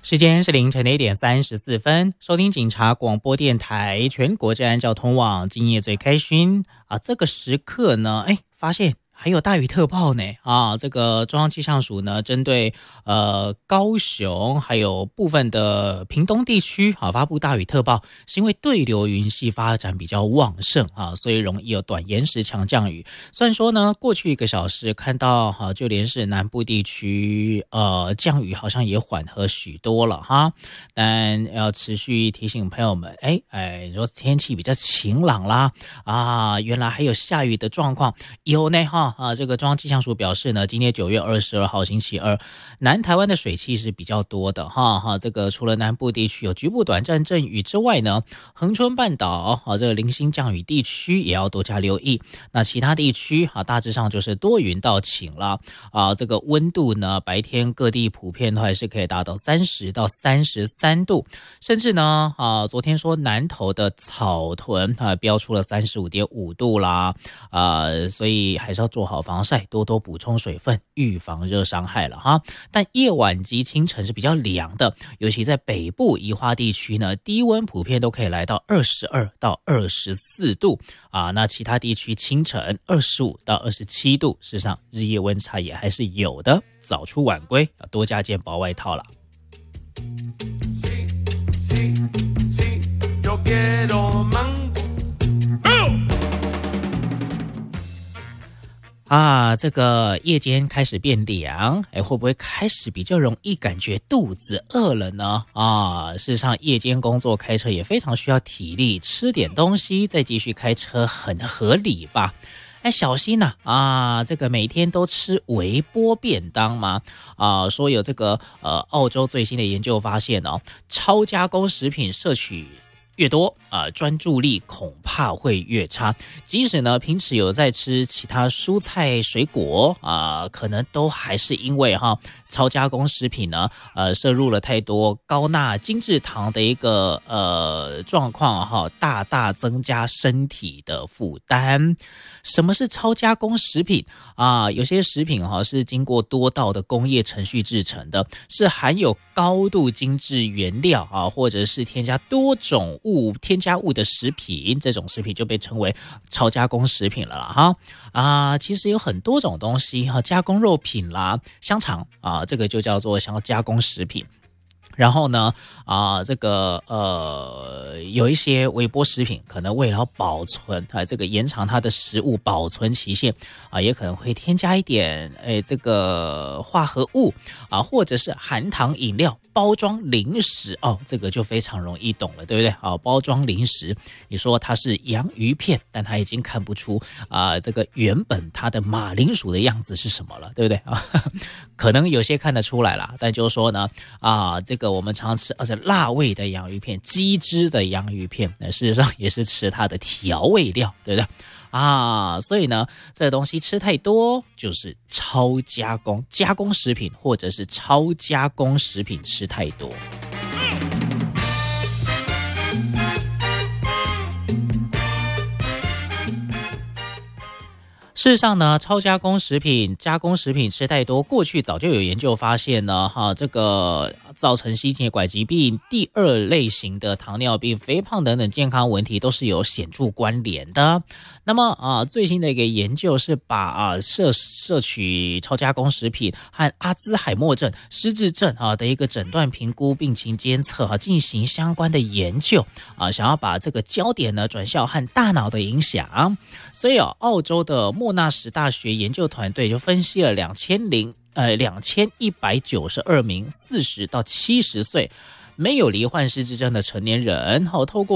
时间是凌晨的1:34，收听警察广播电台全国治安交通网，今夜最开心啊！这个时刻呢，发现还有大雨特报呢啊！这个中央气象署呢，针对高雄还有部分的屏东地区啊，发布大雨特报，是因为对流云系发展比较旺盛啊，所以容易有短延时强降雨。虽然说呢，过去1个小时看到就连是南部地区降雨好像也缓和许多了哈，但要持续提醒朋友们，说天气比较晴朗啦啊，原来还有下雨的状况有呢哈。这个中央气象署表示呢，今天9月22号星期二，南台湾的水汽是比较多的哈。这个除了南部地区有局部短暂阵雨之外呢，恒春半岛这个零星降雨地区也要多加留意。那其他地区大致上就是多云到晴了这个温度呢，白天各地普遍都还是可以达到30到33度，甚至呢昨天说南投的草屯标出了35.5度啦所以还是要做好防晒，多多补充水分，预防热伤害了哈。但夜晚及清晨是比较凉的，尤其在北部宜花地区呢，低温普遍都可以来到22到24度那其他地区清晨25到27度，事实上日夜温差也还是有的，早出晚归多加件薄外套了。这个夜间开始变凉，会不会开始比较容易感觉肚子饿了呢？事实上夜间工作开车也非常需要体力，吃点东西再继续开车很合理吧？小心这个每天都吃微波便当吗？说有这个澳洲最新的研究发现超加工食品摄取越多专注力恐怕会越差。即使呢平时有在吃其他蔬菜水果可能都还是因为超加工食品呢摄入了太多高钠精制糖的一个状况大大增加身体的负担。什么是超加工食品有些食品是经过多道的工业程序制成的，是含有高度精致原料或者是添加多种添加物的食品，这种食品就被称为超加工食品了啦其实有很多种东西加工肉品啦，香肠这个就叫做加工食品。然后呢这个有一些微波食品可能为了保存这个延长它的食物保存期限也可能会添加一点这个化合物或者是含糖饮料、包装零食这个就非常容易懂了，对不对包装零食，你说它是洋芋片，但它已经看不出这个原本它的马铃薯的样子是什么了，对不对可能有些看得出来啦，但就是说呢这个我们常吃辣味的洋芋片、鸡汁的洋芋片事实上也是吃它的调味料，对不对所以呢这个东西吃太多就是超加工食品，或者是超加工食品吃太多。事实上呢，超加工食品、加工食品吃太多，过去早就有研究发现呢，这个造成心血管疾病、第2类型的糖尿病、肥胖等等健康问题都是有显著关联的。那么最新的一个研究是把摄取超加工食品和阿兹海默症、失智症的一个诊断评估、病情监测进行相关的研究想要把这个焦点呢转向和大脑的影响。所以澳洲的莫纳什大学研究团队就分析了2192名40到70岁没有罹患失智症的成年人透过